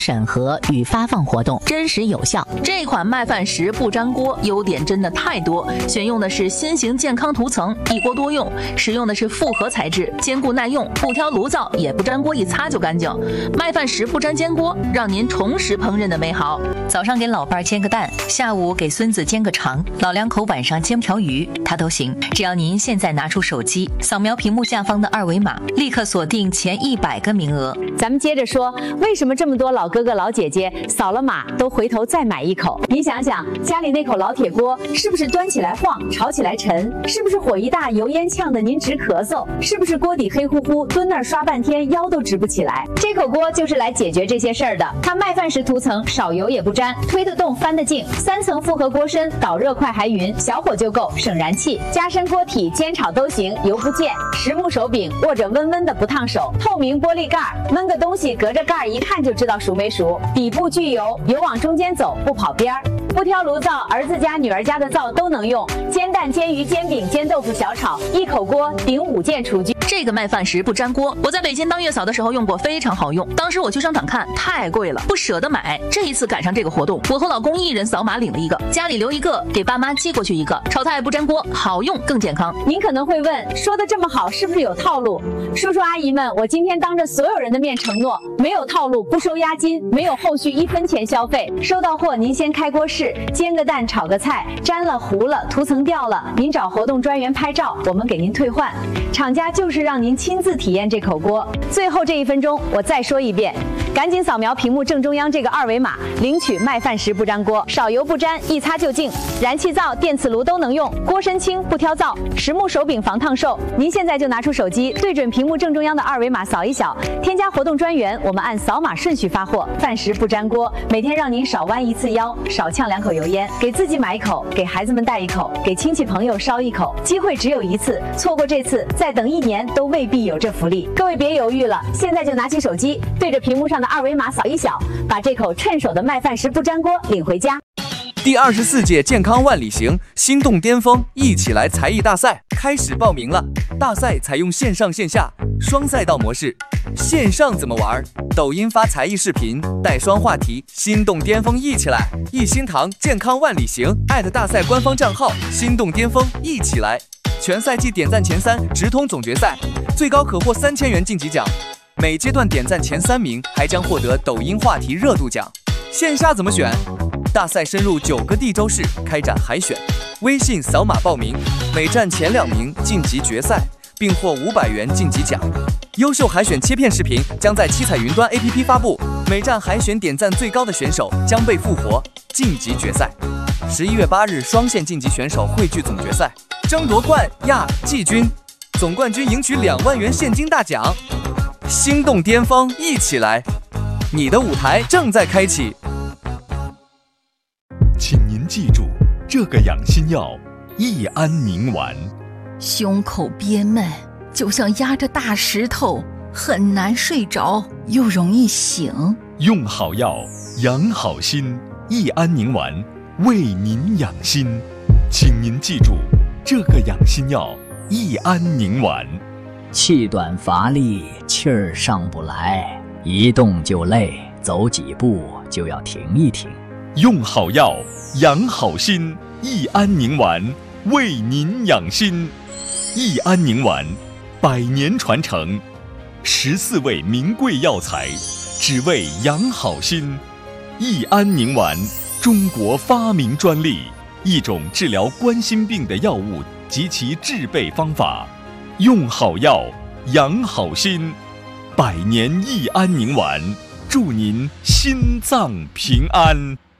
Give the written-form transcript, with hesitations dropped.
审核与发放活动真实有效。这款麦饭石不粘锅优点真的太多，选用的是新型健康涂层，一锅多用，使用的是复合材质，坚固耐用，不挑炉灶，也不粘锅，一擦就干净。麦饭石不粘煎锅，让您重拾烹饪的美好。早上给老伴煎个蛋，下午给孙子煎个肠，老两口晚上煎条鱼，他都行。只要您现在拿出手机，扫描屏幕下方的二维码，立刻锁定前100个名额。 咱们接着说，为什么这么多老哥哥老姐姐扫了码都回头再买一口？您想想，家里那口老铁锅是不是端起来晃，炒起来沉？是不是火一大，油烟呛得您直咳嗽？是不是锅底黑乎乎，蹲那儿刷半天腰都直不起来？这口锅就是来解决这些事儿的。它麦饭石涂层，少油也不粘，推得动翻得净，3层复合锅身，导热快还匀，小火就够，省燃气。加深锅体，煎炒都行，油不溅。实木手柄，握着温温的不烫手。透明玻璃盖，焖个东西隔着盖一看就知道熟没熟。底部聚油，油往中间走，不跑边儿。不挑炉灶，儿子家女儿家的灶都能用。煎蛋、煎鱼、煎饼、煎豆腐、小炒，一口锅顶5件厨具。 这个麦饭石不粘锅，我在北京当月嫂的时候用过，非常好用。当时我去商场看，太贵了，不舍得买。这一次赶上这个活动，我和老公一人扫码领了一个，家里留一个，给爸妈寄过去一个。炒菜不粘锅，好用更健康。 您可能会问，说的这么好，是不是有套路？叔叔阿姨们，我今天当着所有人的面承诺，没有套路，不收押金，没有后续1分钱消费。收到货您先开锅试，煎个蛋，炒个菜，粘了糊了，涂层掉了，您找活动专员拍照，我们给您退换。厂家就是让您亲自体验这口锅。最后这1分钟，我再说一遍，赶紧扫描屏幕正中央这个二维码，领取麦饭石不粘锅，少油不粘，一擦就净，燃气灶、电磁炉都能用，锅身轻不挑灶，实木手柄防烫手。您现在就拿出手机，对准屏幕正中央的二维码扫一扫，添加活动专员，我们按扫码顺序发货。饭石不粘锅，每天让您少弯1次腰，少呛2口油烟，给自己买一口，给孩子们带一口，给亲戚朋友烧一口。机会只有1次，错过这次，再等1年都未必有这福利。各位别犹豫了，现在就拿起手机，对着屏幕上的二维码扫一扫，把这口趁手的麦饭石不粘锅领回家。 第24届健康万里行心动巅峰一起来才艺大赛开始报名了。大赛采用线上线下双赛道模式。线上怎么玩？抖音发才艺视频，带双话题，心动巅峰一起来！一心堂健康万里行大赛官方账号心动巅峰一起来。全赛季点赞前3直通总决赛，最高可获3000元晋级奖。每阶段点赞前3名还将获得抖音话题热度奖。线下怎么选？大赛深入9个地州市开展海选，微信扫码报名，每站前2名晋级决赛，并获500元晋级奖。优秀海选切片视频将在七彩云端 APP 发布，每站海选点赞最高的选手将被复活晋级决赛。11月8日双线晋级选手汇聚总决赛，争夺冠亚季军，总冠军赢取2万元现金大奖。心动巅峰一起来，你的舞台正在开启。 请您记住这个养心药益安宁丸。 胸口憋闷，就像压着大石头，很难睡着，又容易醒。 用好药养好心，益安宁丸为您养心。请您记住这个养心药益安宁丸。 气短乏力，气儿上不来，一动就累，走几步就要停一停。 用好药养好心，益安宁丸为您养心。益安宁丸100年传承，14味名贵药材，只为养好心。益安宁丸，中国发明专利，一种治疗冠心病的药物及其制备方法。用好药养好心，100年益安宁丸，祝您心脏平安。